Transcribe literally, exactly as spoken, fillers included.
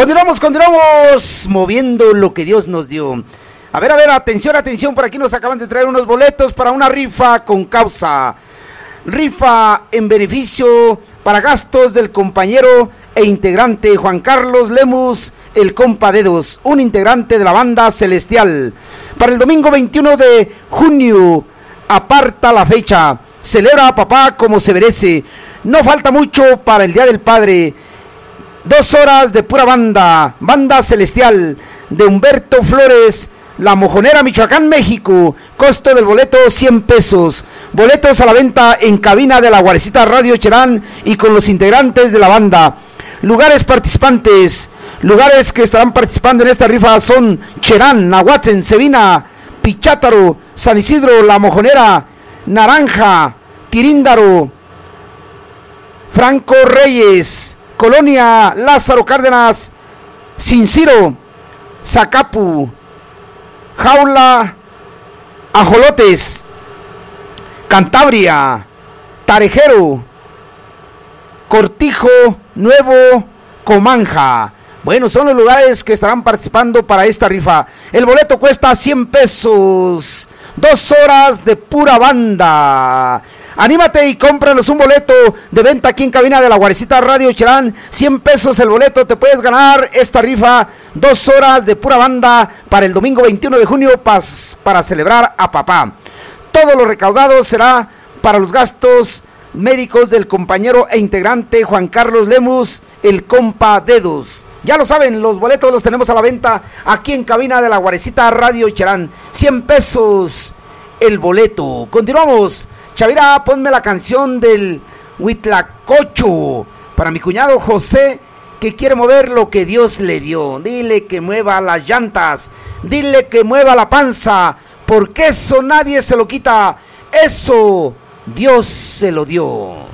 Continuamos, continuamos moviendo lo que Dios nos dio. A ver, a ver, atención, atención, por aquí nos acaban de traer unos boletos para una rifa con causa. Rifa en beneficio para gastos del compañero e integrante Juan Carlos Lemus, el compa Dedos, un integrante de la banda Celestial. Para el domingo veintiuno de junio, aparta la fecha, celebra a papá como se merece. No falta mucho para el Día del Padre. Dos horas de pura banda, banda Celestial, de Humberto Flores, La Mojonera, Michoacán, México. Costo del boleto cien pesos. Boletos a la venta en cabina de la Guarecita Radio Cherán y con los integrantes de la banda. Lugares participantes. Lugares que estarán participando en esta rifa son Cherán, Nahuatzen, Cebina, Pichátaro, San Isidro, La Mojonera, Naranja, Tiríndaro, Franco Reyes, Colonia Lázaro Cárdenas, Cinciro, Zacapu, Jaula, Ajolotes, Cantabria, Tarejero, Cortijo, Nuevo, Comanja. Bueno, son los lugares que estarán participando para esta rifa. El boleto cuesta cien pesos. Dos horas de pura banda. Anímate y cómpranos un boleto de venta aquí en cabina de la Guarecita Radio Cherán. cien pesos el boleto, te puedes ganar esta rifa. Dos horas de pura banda para el domingo veintiuno de junio pas, para celebrar a papá. Todo lo recaudado será para los gastos médicos del compañero e integrante Juan Carlos Lemus, el compa Dedos. Ya lo saben, los boletos los tenemos a la venta aquí en cabina de la Guarecita Radio Cherán. cien pesos el boleto. Continuamos. Chavira, ponme la canción del Huitlacocho para mi cuñado José, que quiere mover lo que Dios le dio. Dile que mueva las llantas, dile que mueva la panza, porque eso nadie se lo quita, eso Dios se lo dio.